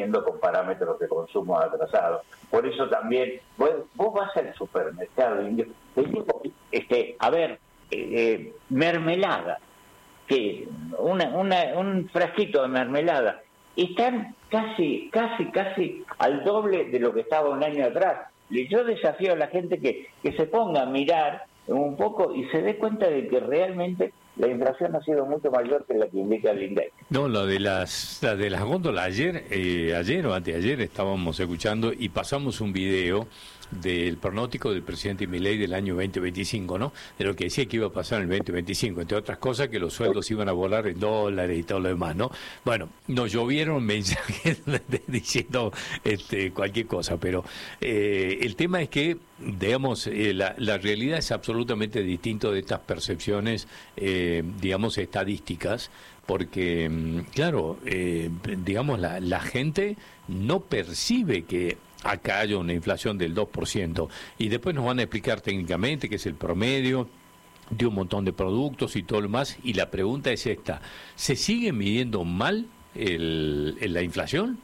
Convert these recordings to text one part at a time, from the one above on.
viniendo con parámetros de consumo atrasados. Por eso también, vos vas al supermercado, y te digo, a ver, mermelada, que un frasquito de mermelada, están casi al doble de lo que estaba un año atrás. Y yo desafío a la gente que se ponga a mirar un poco y se dé cuenta de que realmente la inflación ha sido mucho mayor que la que indica el INDEC. No, la de las góndolas, ayer o anteayer estábamos escuchando y pasamos un video del pronóstico del presidente Milei del año 2025, ¿no? De lo que decía que iba a pasar en el 2025, entre otras cosas que los sueldos iban a volar en dólares y todo lo demás, ¿no? Bueno, nos llovieron mensajes diciendo cualquier cosa, pero el tema es que, digamos, la realidad es absolutamente distinta de estas percepciones, digamos, estadísticas, porque, claro, digamos, la gente no percibe que acá haya una inflación del 2%, y después nos van a explicar técnicamente que es el promedio de un montón de productos y todo lo más, y la pregunta es esta: ¿se sigue midiendo mal la inflación?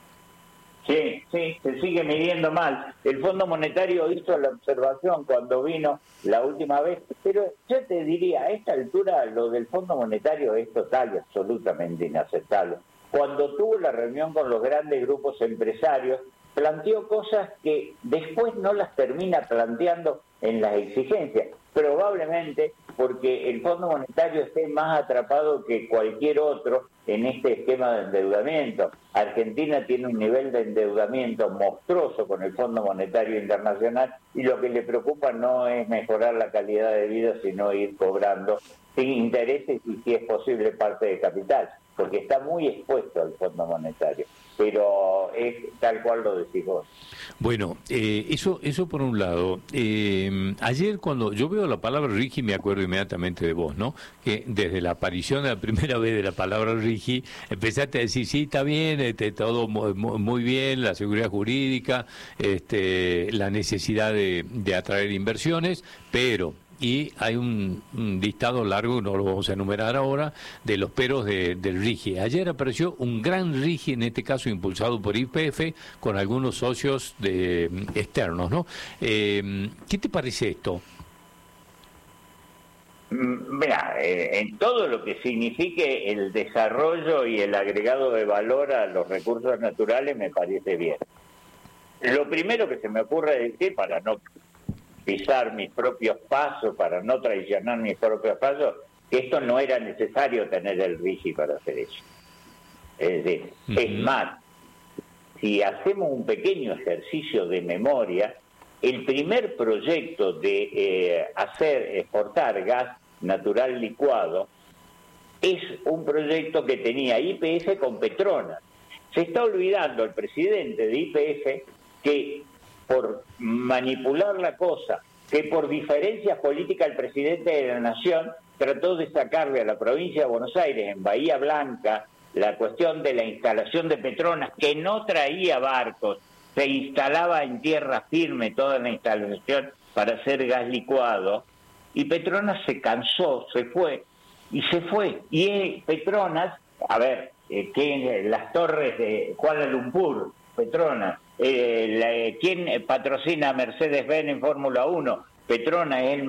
Sí, se sigue midiendo mal. El Fondo Monetario hizo la observación cuando vino la última vez, pero yo te diría, a esta altura lo del Fondo Monetario es total y absolutamente inaceptable. Cuando tuvo la reunión con los grandes grupos empresarios, planteó cosas que después no las termina planteando en las exigencias, probablemente porque el Fondo Monetario esté más atrapado que cualquier otro en este esquema de endeudamiento. Argentina tiene un nivel de endeudamiento monstruoso con el Fondo Monetario Internacional, y lo que le preocupa no es mejorar la calidad de vida, sino ir cobrando sin intereses y, si es posible, parte de capital, porque está muy expuesto al Fondo Monetario. Pero es tal cual lo decís vos. Bueno, eso por un lado. Ayer cuando yo veo la palabra RIGI me acuerdo inmediatamente de vos, ¿no? Que desde la aparición de la primera vez de la palabra RIGI empezaste a decir, sí, está bien, todo muy bien, la seguridad jurídica, la necesidad de atraer inversiones, pero... Y hay un listado largo, no lo vamos a enumerar ahora, de los peros del RIGI. Ayer apareció un gran RIGI, en este caso impulsado por YPF, con algunos socios externos, ¿no? ¿Qué te parece esto? Mira, en todo lo que signifique el desarrollo y el agregado de valor a los recursos naturales me parece bien. Lo primero que se me ocurre decir, para no pisar mis propios pasos, para no traicionar mis propios pasos, que esto no era necesario tener el RIGI para hacer eso. Es decir, es más, si hacemos un pequeño ejercicio de memoria, el primer proyecto de exportar gas natural licuado es un proyecto que tenía YPF con Petronas. Se está olvidando el presidente de YPF que por manipular la cosa, que por diferencias políticas el presidente de la Nación trató de sacarle a la provincia de Buenos Aires, en Bahía Blanca, la cuestión de la instalación de Petronas, que no traía barcos, se instalaba en tierra firme toda la instalación para hacer gas licuado, y Petronas se cansó, se fue. Y Petronas, que las torres de Kuala Lumpur, Petronas, ¿quién patrocina a Mercedes-Benz en Fórmula 1? Petronas es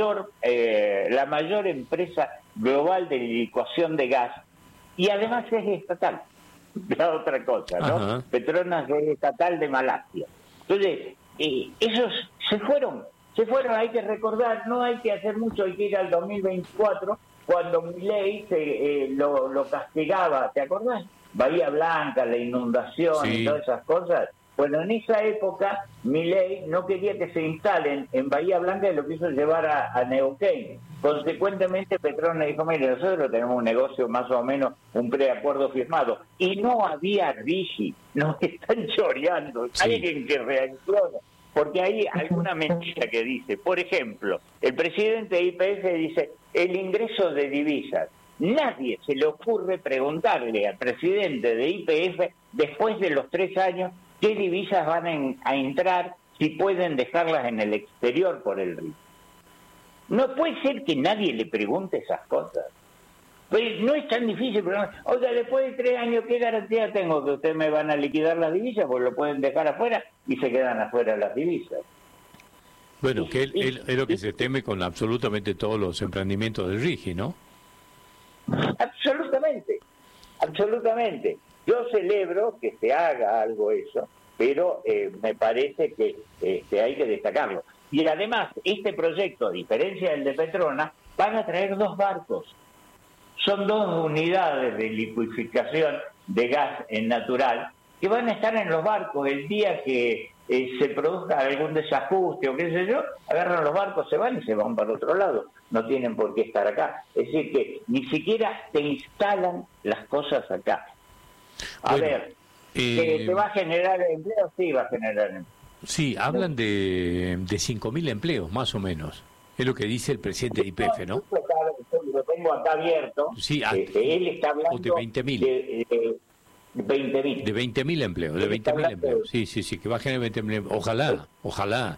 la mayor empresa global de licuación de gas, y además es estatal. La otra cosa, ¿no? Ajá. Petronas es estatal de Malasia. Entonces, esos se fueron, hay que recordar, no hay que hacer mucho, hay que ir al 2024, cuando Milei lo castigaba, ¿te acordás? Bahía Blanca, la inundación, sí, y todas esas cosas. Bueno, en esa época Milei no quería que se instalen en Bahía Blanca, y lo quiso llevar a Neuquén. Consecuentemente Petronas dijo, mire, nosotros tenemos un negocio más o menos, un preacuerdo firmado, y no había RIGI, nos están choreando, sí. Alguien que reacciona, porque hay alguna mentira que dice, por ejemplo, el presidente de YPF dice, el ingreso de divisas. Nadie se le ocurre preguntarle al presidente de YPF, después de los 3 años, qué divisas van a entrar, si pueden dejarlas en el exterior por el RIGI. No puede ser que nadie le pregunte esas cosas. Pues no es tan difícil, pero oiga, después de 3 años, ¿qué garantía tengo que ustedes me van a liquidar las divisas? Pues lo pueden dejar afuera y se quedan afuera las divisas. Bueno, que es lo que se teme con absolutamente todos los emprendimientos del RIGI, ¿no? Absolutamente, absolutamente. Yo celebro que se haga algo eso, pero me parece que hay que destacarlo. Y además, este proyecto, a diferencia del de Petronas, van a traer 2 barcos. Son 2 unidades de liqueficación de gas natural que van a estar en los barcos el día que se produzca algún desajuste o qué sé yo, agarran los barcos, se van y se van para otro lado. No tienen por qué estar acá. Es decir, que ni siquiera te instalan las cosas acá. A ver, ¿que te va a generar empleo? Sí, va a generar empleo. Sí, hablan de 5.000 empleos, más o menos. Es lo que dice el presidente de YPF, ¿no? Lo tengo acá abierto. Sí, él está hablando de 20.000. De 20.000. De 20.000 empleos, de 20.000 empleos. Sí, que va a generar 20.000 empleos. Ojalá.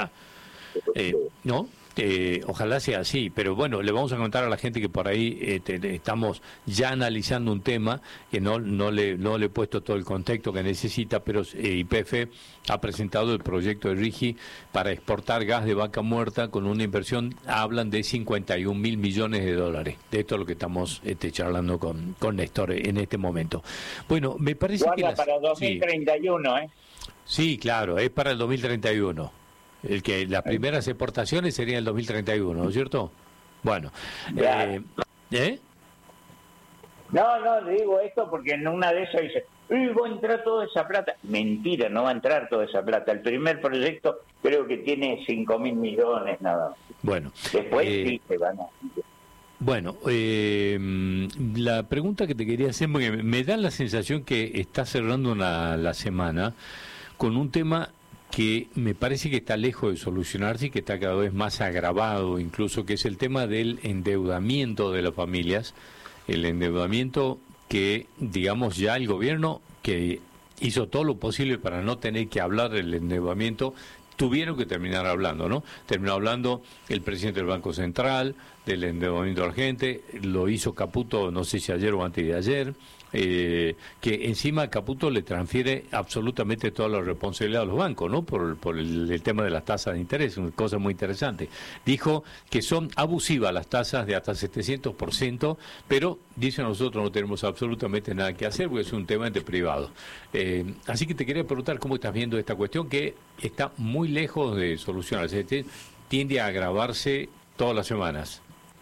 ¿No? Ojalá sea así, pero bueno, le vamos a contar a la gente que por ahí estamos ya analizando un tema que no le he puesto todo el contexto que necesita, pero YPF ha presentado el proyecto de RIGI para exportar gas de vaca muerta con una inversión, hablan de 51.000 millones de dólares. De esto es lo que estamos charlando con Néstor en este momento. Bueno, me parece que para 2031, sí. Sí, claro, es para el 2031. Las primeras exportaciones serían el 2031, ¿no es cierto? Bueno. No, digo esto porque en una de esas dice, va a entrar toda esa plata. Mentira, no va a entrar toda esa plata. El primer proyecto creo que tiene 5.000 millones nada más. Bueno. Después sí se van a... Bueno, la pregunta que te quería hacer, porque me da la sensación que está cerrando la semana con un tema que me parece que está lejos de solucionarse y que está cada vez más agravado, incluso, que es el tema del endeudamiento de las familias, el endeudamiento que, digamos, ya el gobierno, que hizo todo lo posible para no tener que hablar del endeudamiento, tuvieron que terminar hablando, ¿no? Terminó hablando el presidente del Banco Central, del endeudamiento de la gente, lo hizo Caputo, no sé si ayer o antes de ayer, que encima Caputo le transfiere absolutamente toda la responsabilidad a los bancos, ¿no? Por el tema de las tasas de interés, una cosa muy interesante. Dijo que son abusivas las tasas de hasta 700%, pero dice nosotros no tenemos absolutamente nada que hacer porque es un tema de privado. Así que te quería preguntar cómo estás viendo esta cuestión que está muy lejos de solucionarse, tiende a agravarse todas las semanas.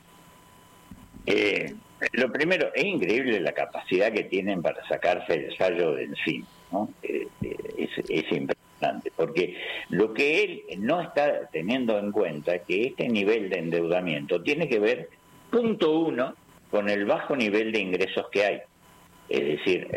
Lo primero, es increíble la capacidad que tienen para sacarse el sallo de encima, ¿no? Es impresionante, porque lo que él no está teniendo en cuenta es que este nivel de endeudamiento tiene que ver, punto 1, con el bajo nivel de ingresos que hay. Es decir,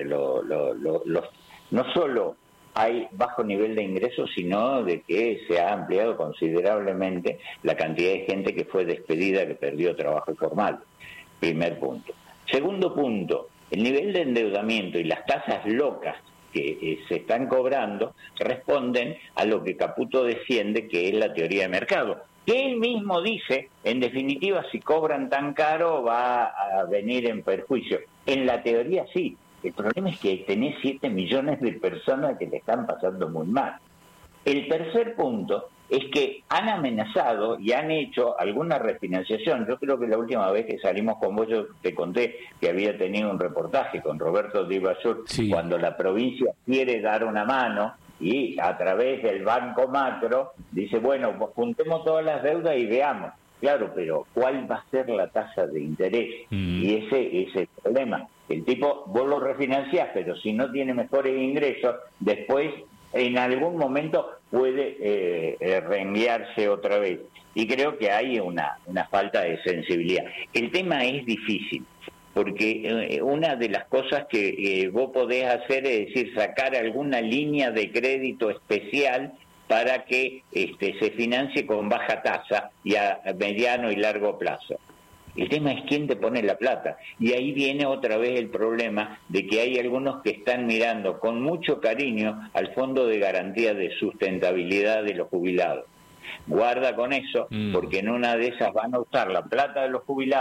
no solo hay bajo nivel de ingresos, sino de que se ha ampliado considerablemente la cantidad de gente que fue despedida, que perdió trabajo formal. Primer punto. Segundo punto, el nivel de endeudamiento y las tasas locas que se están cobrando responden a lo que Caputo defiende, que es la teoría de mercado. Que él mismo dice, en definitiva, si cobran tan caro va a venir en perjuicio. En la teoría sí. El problema es que tenés 7 millones de personas que le están pasando muy mal. El tercer punto es que han amenazado y han hecho alguna refinanciación. Yo creo que la última vez que salimos con vos, yo te conté que había tenido un reportaje con Roberto Di Basur, sí, cuando la provincia quiere dar una mano y a través del Banco Macro dice, bueno, pues juntemos todas las deudas y veamos. Claro, pero ¿cuál va a ser la tasa de interés? Y ese es el problema. El tipo, vos lo refinanciás, pero si no tiene mejores ingresos, después en algún momento puede reenviarse otra vez. Y creo que hay una falta de sensibilidad. El tema es difícil, porque una de las cosas que vos podés hacer es decir, sacar alguna línea de crédito especial para que se financie con baja tasa y a mediano y largo plazo. El tema es quién te pone la plata. Y ahí viene otra vez el problema de que hay algunos que están mirando con mucho cariño al Fondo de Garantía de Sustentabilidad de los Jubilados. Guarda con eso, porque en una de esas van a usar la plata de los jubilados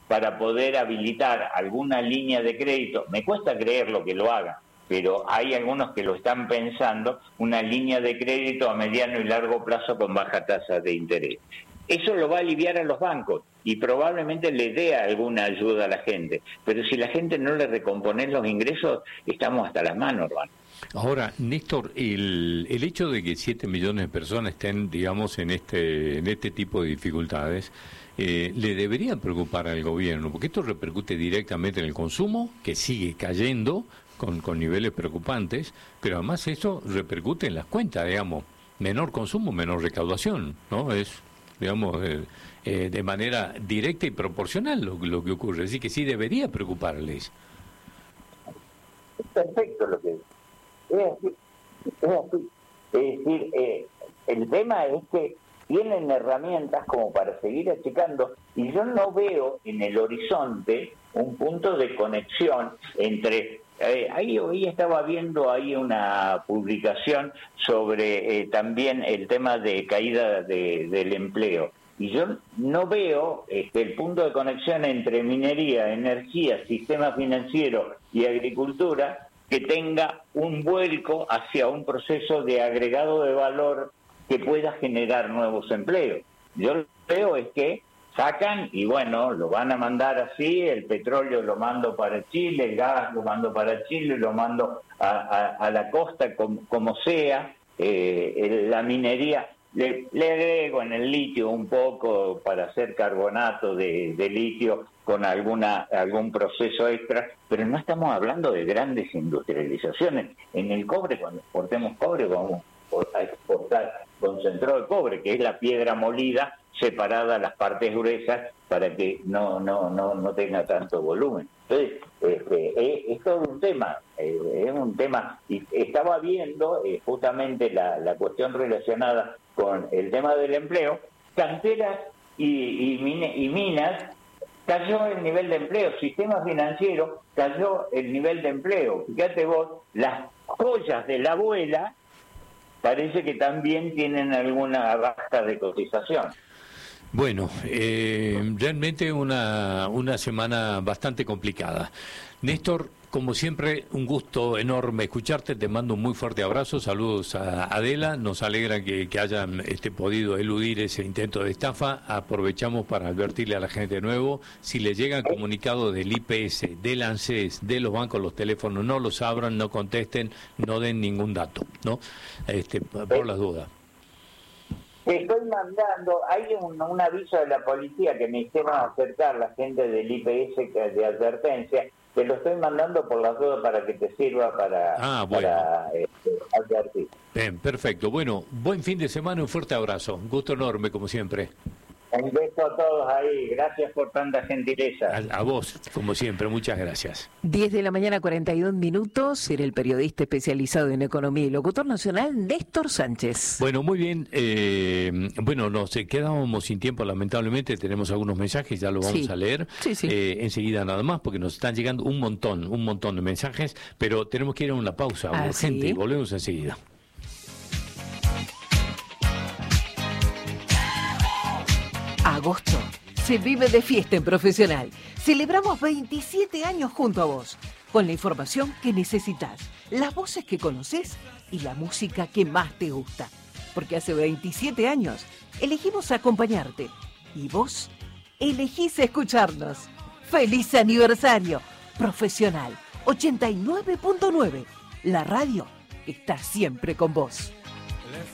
para poder habilitar alguna línea de crédito. Me cuesta creerlo que lo hagan, pero hay algunos que lo están pensando, una línea de crédito a mediano y largo plazo con baja tasa de interés. Eso lo va a aliviar a los bancos y probablemente le dé alguna ayuda a la gente. Pero si la gente no le recompone los ingresos, estamos hasta las manos, hermano. Ahora, Néstor, el hecho de que 7 millones de personas estén, digamos, en este tipo de dificultades, le debería preocupar al gobierno, porque esto repercute directamente en el consumo, que sigue cayendo con niveles preocupantes, pero además eso repercute en las cuentas, digamos, menor consumo, menor recaudación, ¿no? Es, digamos, de manera directa y proporcional lo que ocurre, así que sí debería preocuparles. Es perfecto lo que es así, es así. Es decir, el tema es que tienen herramientas como para seguir achicando, y yo no veo en el horizonte un punto de conexión entre... hoy estaba viendo ahí una publicación sobre también el tema de caída del empleo, y yo no veo el punto de conexión entre minería, energía, sistema financiero y agricultura que tenga un vuelco hacia un proceso de agregado de valor que pueda generar nuevos empleos. Yo lo que veo es que sacan y bueno, lo van a mandar así, el petróleo lo mando para Chile, el gas lo mando para Chile, lo mando a la costa como sea, la minería, le agrego en el litio un poco para hacer carbonato de litio con algún proceso extra, pero no estamos hablando de grandes industrializaciones. En el cobre, cuando exportemos cobre, vamos a exportar concentrado de cobre, que es la piedra molida separada a las partes gruesas para que no tenga tanto volumen. Entonces, es todo un tema, es un tema, y estaba viendo justamente la cuestión relacionada con el tema del empleo, canteras y minas, cayó el nivel de empleo, sistema financiero, cayó el nivel de empleo. Fíjate vos, las joyas de la abuela parece que también tienen alguna baja de cotización. Bueno, realmente una semana bastante complicada. Néstor, como siempre, un gusto enorme escucharte, te mando un muy fuerte abrazo, saludos a Adela, nos alegra que hayan podido eludir ese intento de estafa, aprovechamos para advertirle a la gente de nuevo, si le llegan comunicados del IPS, del ANSES, de los bancos, los teléfonos, no los abran, no contesten, no den ningún dato, ¿no? Por las dudas. Estoy mandando, hay un aviso de la policía que me hicieron acercar la gente del IPS de advertencia, que lo estoy mandando por las dudas para que te sirva para advertir. Bien, perfecto. Bueno, buen fin de semana, un fuerte abrazo. Un gusto enorme, como siempre. Un beso a todos ahí. Gracias por tanta gentileza. A vos, como siempre. Muchas gracias. 10 de la mañana, 41 minutos. Era el periodista especializado en economía y locutor nacional, Néstor Sánchez. Bueno, muy bien. Bueno, nos quedábamos sin tiempo, lamentablemente. Tenemos algunos mensajes, ya lo vamos a leer. Sí. Enseguida nada más, porque nos están llegando un montón de mensajes. Pero tenemos que ir a una pausa urgente y volvemos enseguida. Agosto se vive de fiesta en Profesional. Celebramos 27 años junto a vos, con la información que necesitas, las voces que conoces y la música que más te gusta. Porque hace 27 años elegimos acompañarte y vos elegís escucharnos. ¡Feliz aniversario! Profesional 89.9, la radio está siempre con vos.